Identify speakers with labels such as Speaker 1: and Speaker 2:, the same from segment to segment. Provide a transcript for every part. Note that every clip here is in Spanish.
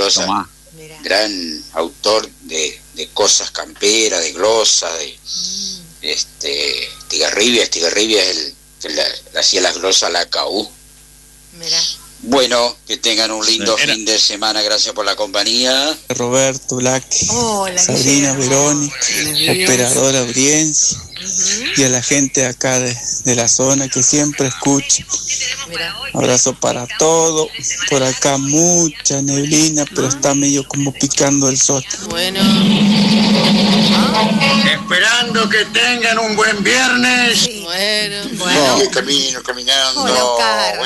Speaker 1: Glosa, gran autor de cosas camperas, de glosa, Estigarribia es el que hacía las glosas a la KU.
Speaker 2: Mirá.
Speaker 1: Bueno, que tengan un lindo fin de semana, gracias por la compañía.
Speaker 3: Roberto, Laqui, Sabrina, Verónica, operadora Brienzi, y a la gente acá de la zona que siempre escucha. Abrazo para todo. Por acá mucha neblina, pero está medio como picando el sol.
Speaker 2: Bueno.
Speaker 4: Esperando que tengan un buen viernes.
Speaker 2: Sí. Bueno.
Speaker 4: Camino, caminando.
Speaker 2: Hola, Oscar.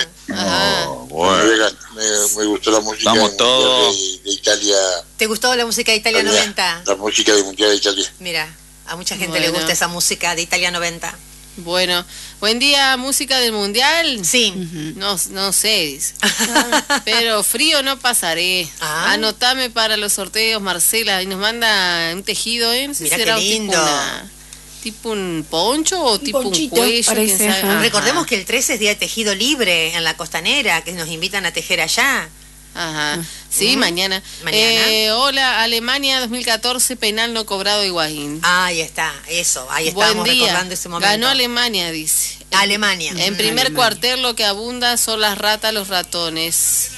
Speaker 4: Me gustó la música de Italia.
Speaker 2: ¿Te gustó la música de Italia 90?
Speaker 4: La música del Mundial de Italia.
Speaker 2: Mira, a mucha gente le gusta esa música de Italia 90.
Speaker 5: Bueno, buen día, música del Mundial.
Speaker 2: Sí.
Speaker 5: No sé, pero frío no pasaré. Anotame para los sorteos, Marcela, y nos manda un tejido, No sé si será
Speaker 2: qué lindo.
Speaker 5: Tipo un poncho o tipo un cuello.
Speaker 2: Recordemos que el 13 es día de tejido libre en la Costanera, que nos invitan a tejer allá.
Speaker 5: Ajá, sí, mañana. Hola, Alemania 2014, penal no cobrado Higuaín.
Speaker 2: Ahí está, eso, ahí estamos recordando ese momento.
Speaker 5: Ganó Alemania, dice.
Speaker 2: Alemania.
Speaker 5: En primer cuartel lo que abunda son las ratas, los ratones.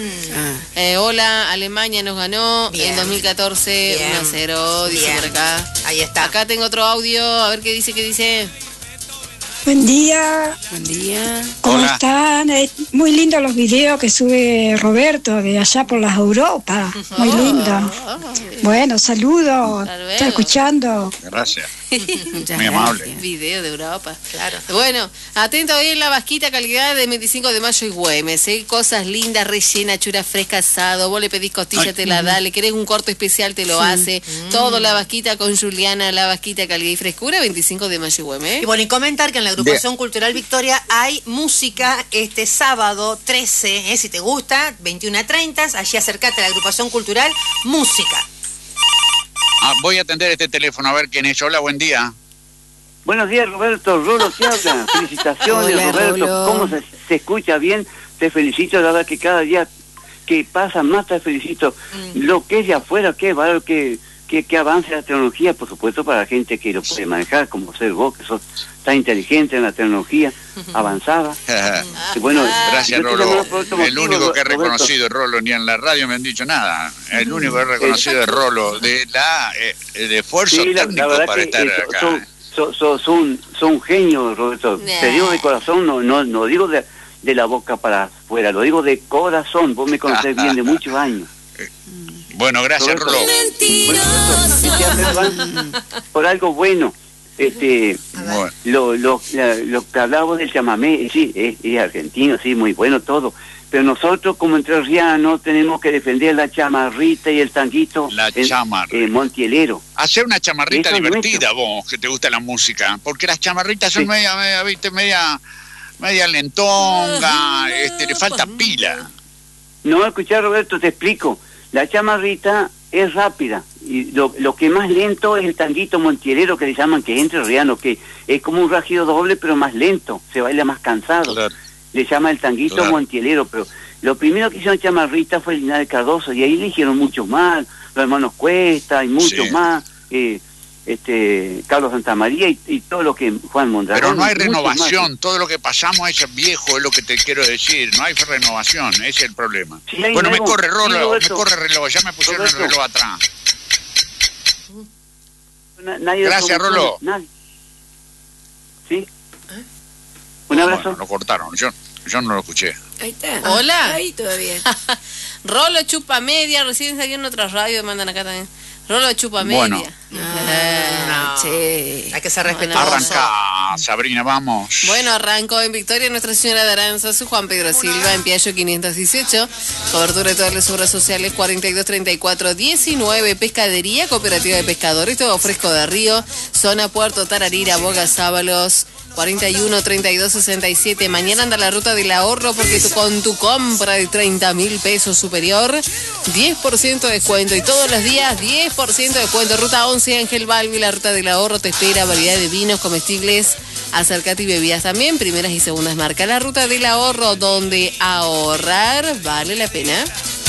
Speaker 5: Hola, Alemania nos ganó en 2014, 1-0, dice por acá.
Speaker 2: Ahí está.
Speaker 5: Acá tengo otro audio, a ver qué dice.
Speaker 6: Buen día.
Speaker 5: Buen día.
Speaker 6: ¿Cómo están? Muy lindos los videos que sube Roberto de allá por las Europas. Muy lindo. Bueno, saludos. Estoy escuchando.
Speaker 4: Gracias.
Speaker 5: Muy
Speaker 4: amable.
Speaker 5: Video de Europa.
Speaker 2: Claro.
Speaker 5: Bueno, atento hoy en la vasquita calidad de 25 de mayo y Güemes. Cosas lindas, rellena, chura fresca, asado. Vos le pedís costilla, te la da. Le querés un corto especial, te lo hace. Todo la vasquita con Juliana, la vasquita calidad y frescura, 25 de mayo y Güemes.
Speaker 2: Y bueno, y comentar que en la Agrupación Cultural Victoria hay música este sábado 13, si te gusta, 21:30, allí acércate a la Agrupación Cultural, música.
Speaker 4: Voy a atender este teléfono a ver quién es. Hola, buen día.
Speaker 7: Buenos días, Roberto. Rolo te habla. Felicitaciones,
Speaker 2: Hola,
Speaker 7: Roberto.
Speaker 2: Rolo.
Speaker 7: ¿Cómo se escucha bien? Te felicito, la verdad que cada día que pasa más te felicito. Lo que es de afuera, qué valor, que avance la tecnología, por supuesto, para la gente que lo puede manejar, como ser vos, que sos tan inteligente en la tecnología avanzada. Y bueno,
Speaker 4: gracias, Rolo. El único que he reconocido es Rolo, ni en la radio me han dicho nada. El único que he reconocido es Rolo, de esfuerzo técnico para estar acá.
Speaker 7: Son un genio, Roberto. Te digo de corazón, no digo de la boca para afuera, lo digo de corazón. Vos me conocés bien de muchos años.
Speaker 4: Bueno, gracias, Rolo.
Speaker 7: Por algo bueno. Lo que hablamos del chamamé, sí, es argentino, sí, muy bueno todo, pero nosotros como entrerrianos tenemos que defender la chamarrita y el tanguito montielero.
Speaker 4: Hacer una chamarrita divertida, vos, que te gusta la música, porque las chamarritas son media lentonga, le falta pila.
Speaker 7: No, escuchá, Roberto, te explico. La chamarrita es rápida y lo que más lento es el tanguito montielero, que le llaman, que es entrerriano, que es como un rajido doble pero más lento, se baila más cansado. Claro. Le llama el tanguito montielero, pero lo primero que hicieron chamarrita fue Linares Cardoso, y ahí eligieron muchos más, los hermanos Cuesta y muchos más, Carlos Santamaría y todo lo que Juan Mondragón.
Speaker 4: Pero no hay renovación, todo lo que pasamos es viejo, es lo que te quiero decir, no hay renovación, ese es el problema. Sí, bueno, me corre reloj, ya me pusieron el reloj atrás. Gracias, Rolo.
Speaker 7: Nadie. ¿Sí? Un abrazo.
Speaker 4: Bueno, lo cortaron, yo no lo escuché.
Speaker 5: Ahí está. Hola. Ahí todavía. Rolo chupa media, recién salió en otra radio, mandan acá también. Rolo chupa media.
Speaker 2: Hay que ser respetuoso.
Speaker 4: Arranca, Sabrina, vamos.
Speaker 5: Bueno, arrancó en Victoria Nuestra Señora de Aranzaz, Juan Pedro Silva, en Piaggio 518. Cobertura de todas las obras sociales 423419. Pescadería, Cooperativa de Pescadores, todo fresco de río. Zona Puerto Tararira, Boga Sábalos. 41-32-67. Mañana anda la ruta del ahorro porque con tu compra de 30.000 pesos superior, 10% de descuento. Y todos los días 10% de descuento. Ruta 11 Ángel Balbi, la ruta del ahorro te espera. Variedad de vinos, comestibles, acércate y bebidas también. Primeras y segundas marcas. La ruta del ahorro, donde ahorrar vale la pena.